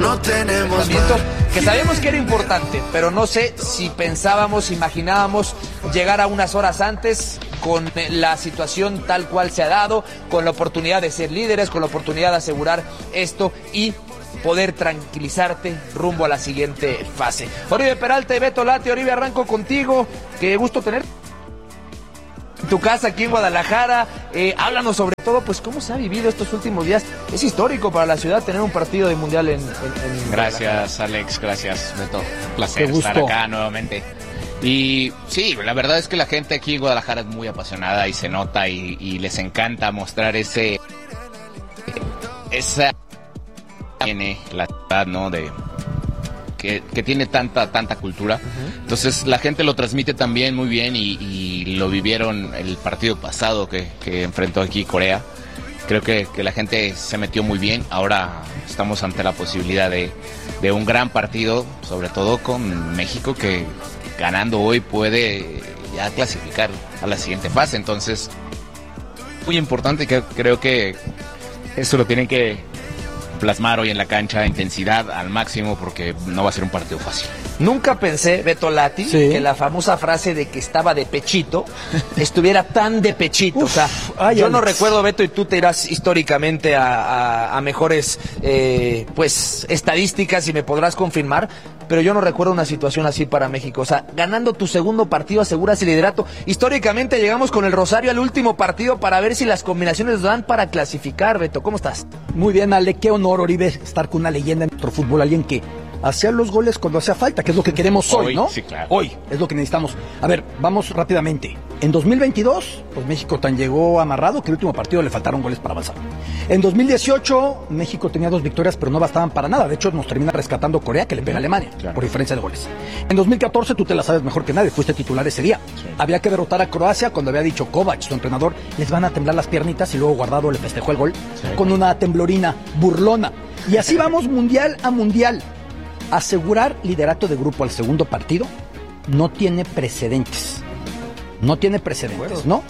no tenemos que sabemos que era importante, pero no sé si pensábamos, imaginábamos llegar a unas horas antes con la situación tal cual se ha dado, con la oportunidad de ser líderes, con la oportunidad de asegurar esto y poder tranquilizarte rumbo a la siguiente fase. Oribe Peralta y Beto Lati. Oribe, arranco contigo. Qué gusto tener tu casa aquí en Guadalajara. Háblanos sobre todo, pues, cómo se ha vivido estos últimos días. Es histórico para la ciudad tener un partido de mundial en Gracias, Alex. Gracias, Beto. Un placer estar acá nuevamente. Y sí, la verdad es que la gente aquí en Guadalajara es muy apasionada y se nota y les encanta mostrar esa tiene la ciudad, ¿no? Que tiene tanta cultura. Entonces la gente lo transmite también muy bien y lo vivieron el partido pasado que enfrentó aquí Corea. Creo que la gente se metió muy bien. Ahora estamos ante la posibilidad de un gran partido, sobre todo con México, que ganando hoy puede ya clasificar a la siguiente fase. Entonces, muy importante, que creo que esto lo tienen que plasmar hoy en la cancha, intensidad al máximo, porque no va a ser un partido fácil. Nunca pensé, Beto Lati, que la famosa frase de que estaba de pechito estuviera tan de pechito. O sea, yo no recuerdo, Beto, y tú te irás históricamente a mejores pues estadísticas y me podrás confirmar, pero yo no recuerdo una situación así para México. O sea, ganando tu segundo partido aseguras el liderato. Históricamente llegamos con el Rosario al último partido para ver si las combinaciones dan para clasificar. Beto, ¿cómo estás? Muy bien, Ale, qué honor, Oribe, estar con una leyenda en nuestro fútbol, alguien que hacía los goles cuando hacía falta, que es lo que queremos hoy, ¿no? Sí, claro. Hoy es lo que necesitamos. A ver, vamos rápidamente. En 2022, pues México tan llegó amarrado que el último partido le faltaron goles para avanzar. En 2018, México tenía 2 victorias, pero no bastaban para nada. De hecho, nos termina rescatando Corea, que le pega a Alemania, por diferencia de goles. En 2014, tú te la sabes mejor que nadie, fuiste titular ese día. Había que derrotar a Croacia cuando había dicho Kovac, su entrenador, les van a temblar las piernitas, y luego Guardado le festejó el gol con una temblorina burlona. Y así vamos mundial a mundial. Asegurar liderato de grupo al segundo partido no tiene precedentes. No tiene precedentes, ¿no?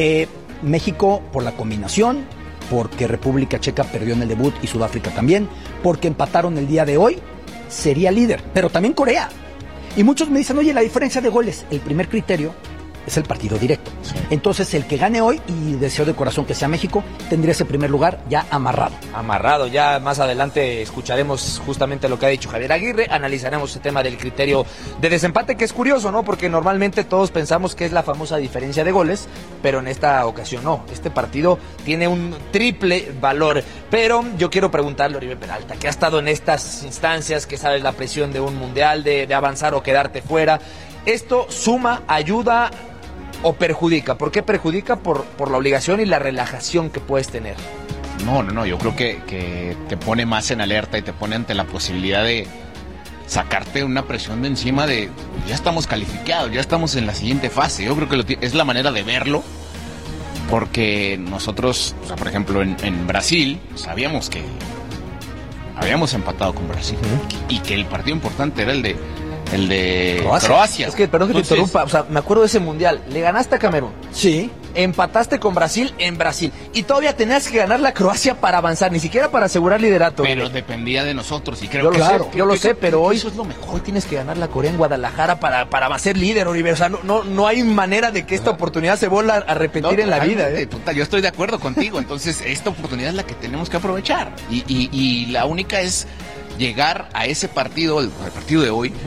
México por la combinación, porque República Checa perdió en el debut y Sudáfrica también, porque empataron el día de hoy, sería líder, pero también Corea. Y muchos me dicen, oye, la diferencia de goles, el primer criterio es el partido directo. Sí. Entonces, el que gane hoy, y deseo de corazón que sea México, tendría ese primer lugar ya amarrado. Amarrado, ya más adelante escucharemos justamente lo que ha dicho Javier Aguirre, analizaremos el tema del criterio de desempate, que es curioso, ¿no? Porque normalmente todos pensamos que es la famosa diferencia de goles, pero en esta ocasión no. Este partido tiene un triple valor. Pero yo quiero preguntarle a Oribe Peralta, que ha estado en estas instancias, que sabes la presión de un mundial, de avanzar o quedarte fuera. ¿Esto suma, ayuda o perjudica? ¿Por qué perjudica? Por la obligación y la relajación que puedes tener. No, yo creo que te pone más en alerta y te pone ante la posibilidad de sacarte una presión de encima de ya estamos calificados, ya estamos en la siguiente fase. Yo creo que es la manera de verlo, porque nosotros, o sea, por ejemplo, en Brasil sabíamos que habíamos empatado con Brasil y que el partido importante era el de Croacia. Es que, perdón que te interrumpa, o sea, me acuerdo de ese mundial. Le ganaste a Camerún. Sí. Empataste con Brasil en Brasil. Y todavía tenías que ganar la Croacia para avanzar, ni siquiera para asegurar liderato. Pero dependía de nosotros, y creo yo lo sé, pero hoy eso es lo mejor. Hoy tienes que ganar la Corea en Guadalajara para ser líder, Oribe. O sea, no hay manera de que esta oportunidad se vuelva a repetir en la vida. Yo estoy de acuerdo contigo. Entonces, esta oportunidad es la que tenemos que aprovechar. Y la única es llegar a ese partido, el partido de hoy,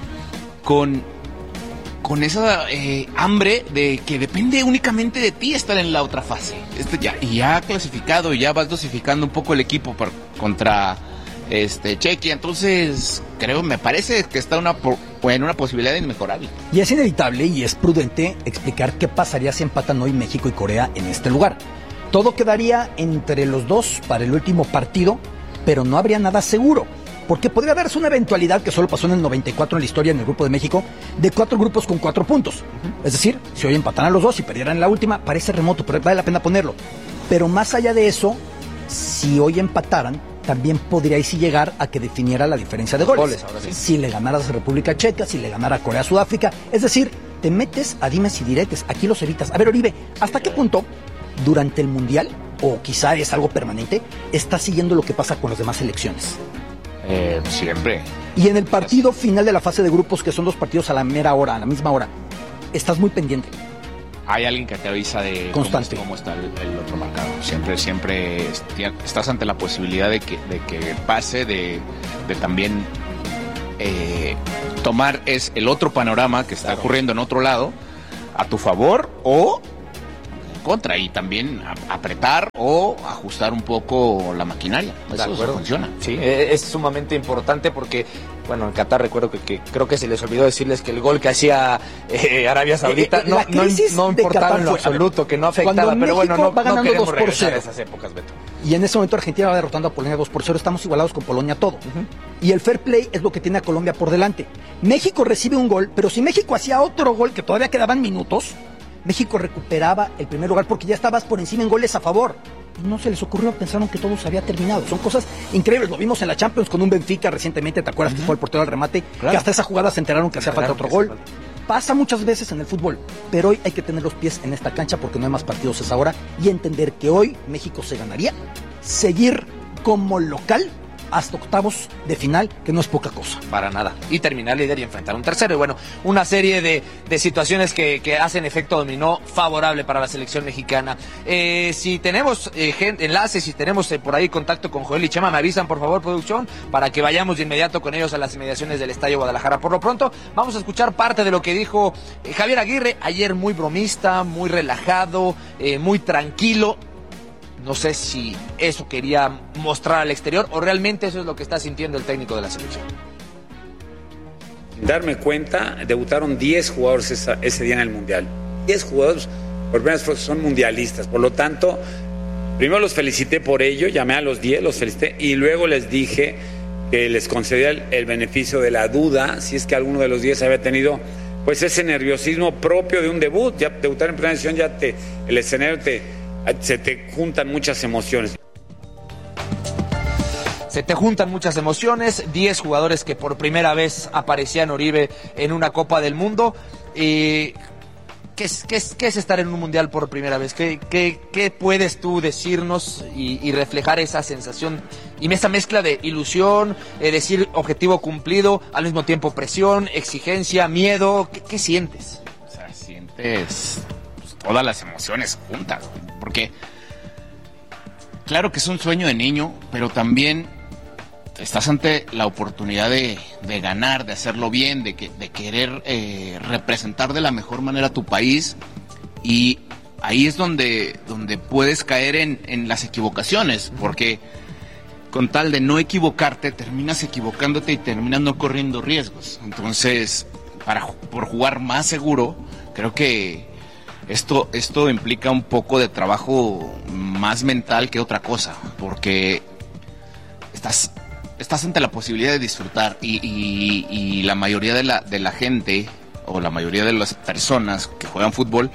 con esa hambre de que depende únicamente de ti estar en la otra fase. Ya clasificado, y ya vas dosificando un poco el equipo contra Chequia. Entonces, me parece que está en una posibilidad inmejorable. Y es inevitable y es prudente explicar qué pasaría si empatan hoy México y Corea en este lugar. Todo quedaría entre los dos para el último partido, pero no habría nada seguro. Porque podría darse una eventualidad que solo pasó en el 94 en la historia en el Grupo de México, de 4 grupos con 4 puntos. Es decir, si hoy empataran los dos y perdieran en la última, parece remoto, pero vale la pena ponerlo. Pero más allá de eso, si hoy empataran, también podría sí llegar a que definiera la diferencia de goles. Ahora sí. Si le ganaras a República Checa, si le ganara a Corea, Sudáfrica. Es decir, te metes a dimes y diretes, aquí los evitas. A ver, Oribe, ¿hasta qué punto durante el Mundial, o quizá es algo permanente, estás siguiendo lo que pasa con las demás selecciones? Siempre. Y en el partido final de la fase de grupos, que son 2 partidos a la mera hora, a la misma hora, estás muy pendiente. Hay alguien que te avisa de cómo está el otro marcador. Siempre estás ante la posibilidad de que pase, de también tomar el otro panorama que está ocurriendo en otro lado a tu favor o contra, y también apretar o ajustar un poco la maquinaria. Eso funciona. Sí, es sumamente importante porque, bueno, en Qatar recuerdo que creo que se les olvidó decirles que el gol que hacía Arabia Saudita no importaba en lo absoluto, que no afectaba, pero bueno, no queremos regresar a esas épocas, Beto. Y en ese momento Argentina va derrotando a Polonia 2-0, estamos igualados con Polonia todo. Y el fair play es lo que tiene a Colombia por delante. México recibe un gol, pero si México hacía otro gol, que todavía quedaban minutos, México recuperaba el primer lugar porque ya estabas por encima en goles a favor. No se les ocurrió, pensaron que todo se había terminado. Son cosas increíbles. Lo vimos en la Champions con un Benfica recientemente, ¿te acuerdas que fue el portero al remate? Claro. Que hasta esa jugada se enteraron que hacía falta otro gol. Pasa muchas veces en el fútbol, pero hoy hay que tener los pies en esta cancha porque no hay más partidos esa hora y entender que hoy México se ganaría seguir como local hasta octavos de final, que no es poca cosa. Para nada. Y terminar líder y enfrentar un tercero. Y bueno, una serie de situaciones que hacen efecto dominó favorable para la selección mexicana. Si tenemos enlaces, si tenemos por ahí contacto con Joel y Chema, me avisan por favor, producción, para que vayamos de inmediato con ellos a las inmediaciones del Estadio Guadalajara. Por lo pronto, vamos a escuchar parte de lo que dijo Javier Aguirre, ayer muy bromista, muy relajado, muy tranquilo. No sé si eso quería mostrar al exterior o realmente eso es lo que está sintiendo el técnico de la selección. Darme cuenta, debutaron 10 jugadores ese día en el Mundial. 10 jugadores, por primera vez son mundialistas. Por lo tanto, primero los felicité por ello, llamé a los 10, los felicité y luego les dije que les concedía el beneficio de la duda si es que alguno de los 10 había tenido pues ese nerviosismo propio de un debut. Ya debutar en primera división, el escenario se te juntan muchas emociones. Se te juntan muchas emociones, 10 jugadores que por primera vez aparecían Oribe en una Copa del Mundo. ¿Qué es estar en un Mundial por primera vez? ¿Qué puedes tú decirnos y reflejar esa sensación y esa mezcla de ilusión, decir objetivo cumplido, al mismo tiempo presión, exigencia, miedo? ¿Qué sientes? O sea, sientes todas las emociones juntas, porque claro que es un sueño de niño, pero también estás ante la oportunidad de ganar, de hacerlo bien, de querer representar de la mejor manera a tu país, y ahí es donde puedes caer en las equivocaciones, porque con tal de no equivocarte, terminas equivocándote y terminas no corriendo riesgos. Entonces, por jugar más seguro, creo que esto implica un poco de trabajo más mental que otra cosa, porque estás ante la posibilidad de disfrutar y la mayoría de la gente o la mayoría de las personas que juegan fútbol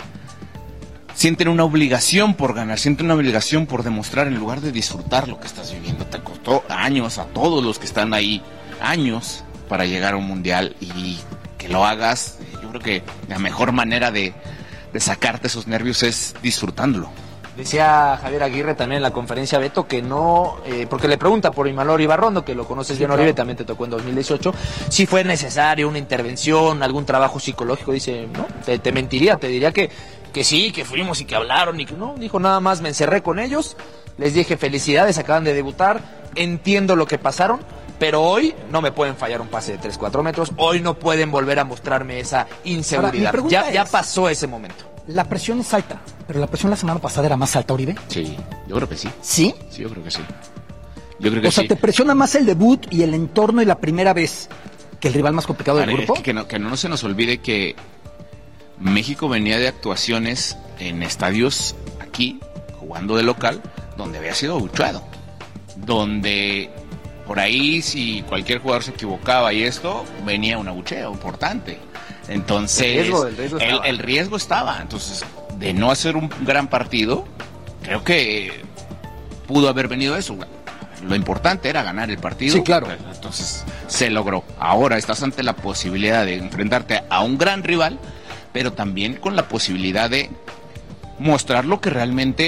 sienten una obligación por ganar, sienten una obligación por demostrar en lugar de disfrutar lo que estás viviendo. Te costó años a todos los que están ahí, años para llegar a un mundial, y que lo hagas, yo creo que la mejor manera de sacarte esos nervios es disfrutándolo. Decía Javier Aguirre también en la conferencia, Beto, que no, porque le pregunta por Imanol Ibarrondo, que lo conoces bien, Oribe, también te tocó en 2018, si fue necesario una intervención, algún trabajo psicológico. Dice, no, te mentiría, te diría que sí, que fuimos y que hablaron y que no, dijo, nada más me encerré con ellos, les dije felicidades, acaban de debutar, entiendo lo que pasaron, pero hoy no me pueden fallar un pase de 3-4 metros, hoy no pueden volver a mostrarme esa inseguridad. Ahora, ya pasó ese momento. La presión es alta, pero la presión la semana pasada era más alta, Oribe. Sí, yo creo que sí. ¿Sí? Sí, yo creo que sí. O sea, ¿te presiona más el debut y el entorno y la primera vez que el rival más complicado del grupo? Que no se nos olvide que México venía de actuaciones en estadios aquí, jugando de local, donde había sido abucheado, donde por ahí si cualquier jugador se equivocaba y esto, venía un abucheo importante. Entonces el riesgo estaba. Entonces, de no hacer un gran partido, creo que pudo haber venido eso. Lo importante era ganar el partido. Sí, claro. Entonces se logró. Ahora estás ante la posibilidad de enfrentarte a un gran rival, pero también con la posibilidad de mostrar lo que realmente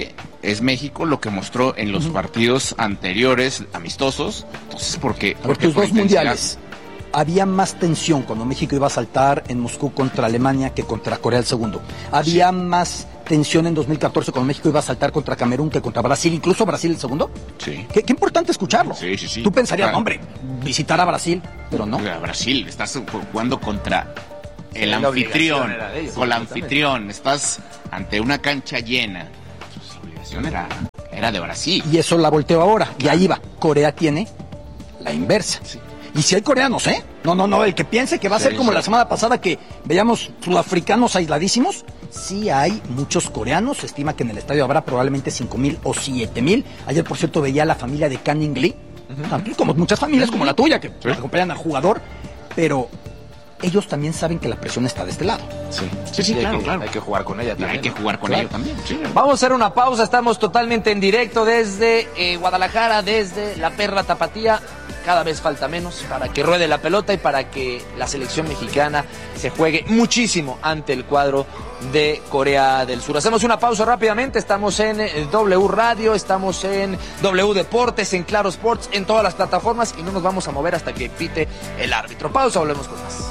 es México lo que mostró en los partidos anteriores amistosos. Entonces, porque tus dos mundiales, había más tensión cuando México iba a saltar en Moscú contra Alemania que contra Corea del segundo. Había más tensión en 2014 cuando México iba a saltar contra Camerún que contra Brasil, incluso Brasil el segundo. Sí. Qué importante escucharlo. Sí. Tú pensarías, hombre, visitar a Brasil, pero no. A Brasil, estás jugando contra el anfitrión, con el anfitrión, estás ante una cancha llena. Su obligación era de Brasil. Y eso la volteo ahora, y ahí va. Corea tiene la inversa. Sí. Y si hay coreanos, No, el que piense que va a ser como la semana pasada que veíamos sudafricanos aisladísimos, sí hay muchos coreanos. Se estima que en el estadio habrá probablemente 5,000 o 7,000. Ayer, por cierto, veía a la familia de Canning Lee, como muchas familias como la tuya, que acompañan al jugador, pero ellos también saben que la presión está de este lado. Sí, claro. Hay que jugar con ella también. Hay que jugar con ellos también. Sí. Vamos a hacer una pausa, estamos totalmente en directo desde Guadalajara, desde la Perla Tapatía. Cada vez falta menos para que ruede la pelota y para que la selección mexicana se juegue muchísimo ante el cuadro de Corea del Sur. Hacemos una pausa rápidamente, estamos en W Radio, estamos en W Deportes, en Claro Sports, en todas las plataformas y no nos vamos a mover hasta que pite el árbitro. Pausa, volvemos con más.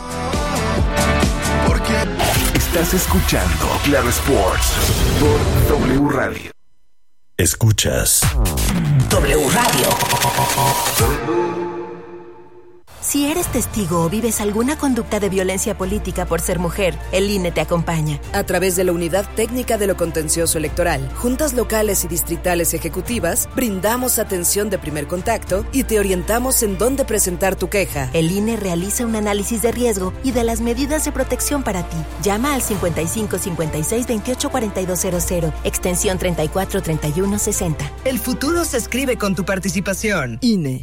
Estás escuchando Claro Sports por W Radio. Escuchas W Radio. Si eres testigo o vives alguna conducta de violencia política por ser mujer, el INE te acompaña. A través de la Unidad Técnica de lo Contencioso Electoral, juntas locales y distritales ejecutivas, brindamos atención de primer contacto y te orientamos en dónde presentar tu queja. El INE realiza un análisis de riesgo y de las medidas de protección para ti. Llama al 55 56 28 4200, extensión 34 31 60. El futuro se escribe con tu participación. INE.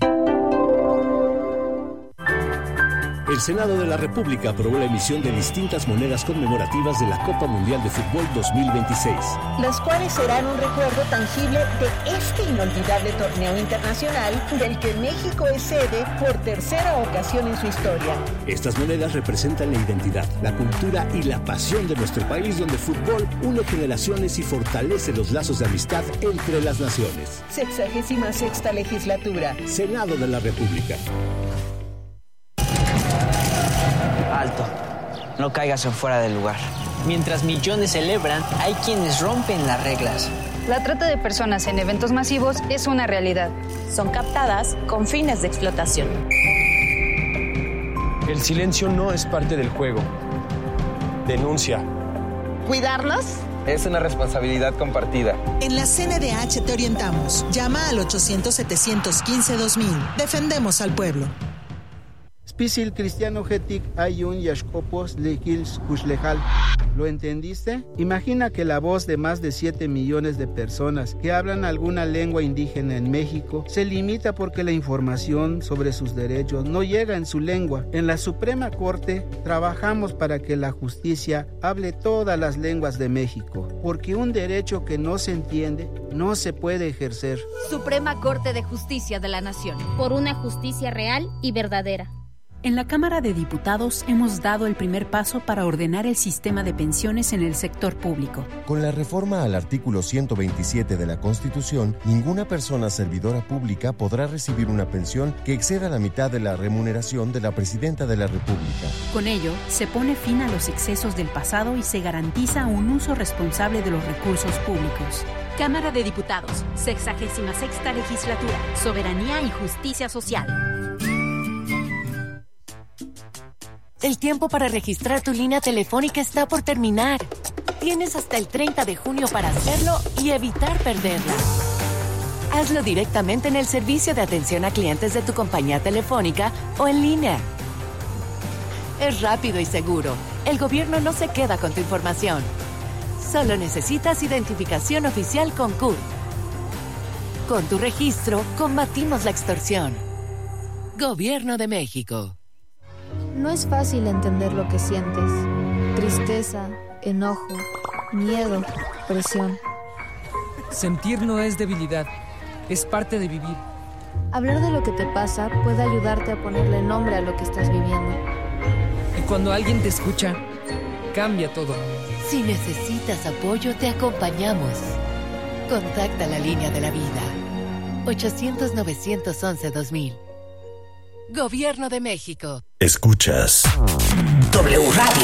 El Senado de la República aprobó la emisión de distintas monedas conmemorativas de la Copa Mundial de Fútbol 2026. Las cuales serán un recuerdo tangible de este inolvidable torneo internacional del que México es sede por tercera ocasión en su historia. Estas monedas representan la identidad, la cultura y la pasión de nuestro país, donde el fútbol une generaciones y fortalece los lazos de amistad entre las naciones. 66ª legislatura. Senado de la República. Alto, no caigas en fuera del lugar. Mientras millones celebran, hay quienes rompen las reglas. La trata de personas en eventos masivos es una realidad. Son captadas con fines de explotación. El silencio no es parte del juego. Denuncia. ¿Cuidarnos? Es una responsabilidad compartida. En la CNDH te orientamos. Llama al 800-715-2000. Defendemos al pueblo. Spisil cristiano getik ayun yashkopos lekils kuslejal. ¿Lo entendiste? Imagina que la voz de más de 7 millones de personas que hablan alguna lengua indígena en México se limita porque la información sobre sus derechos no llega en su lengua. En la Suprema Corte trabajamos para que la justicia hable todas las lenguas de México, porque un derecho que no se entiende no se puede ejercer. Suprema Corte de Justicia de la Nación. Por una justicia real y verdadera. En la Cámara de Diputados hemos dado el primer paso para ordenar el sistema de pensiones en el sector público. Con la reforma al artículo 127 de la Constitución, ninguna persona servidora pública podrá recibir una pensión que exceda la mitad de la remuneración de la Presidenta de la República. Con ello, se pone fin a los excesos del pasado y se garantiza un uso responsable de los recursos públicos. Cámara de Diputados, 66ª Legislatura, Soberanía y Justicia Social. El tiempo para registrar tu línea telefónica está por terminar. Tienes hasta el 30 de junio para hacerlo y evitar perderla. Hazlo directamente en el servicio de atención a clientes de tu compañía telefónica o en línea. Es rápido y seguro. El gobierno no se queda con tu información. Solo necesitas identificación oficial con CURP. Con tu registro, combatimos la extorsión. Gobierno de México. No es fácil entender lo que sientes. Tristeza, enojo, miedo, presión. Sentir no es debilidad, es parte de vivir. Hablar de lo que te pasa puede ayudarte a ponerle nombre a lo que estás viviendo. Y cuando alguien te escucha, cambia todo. Si necesitas apoyo, te acompañamos. Contacta la línea de la vida. 800-911-2000. Gobierno de México. Escuchas W Radio.